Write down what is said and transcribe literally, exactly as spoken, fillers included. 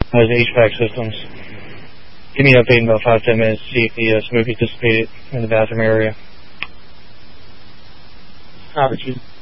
How's the H V A C systems? Give me an update in about five, ten minutes to see if the uh, smoke has dissipated in the bathroom area. Copy.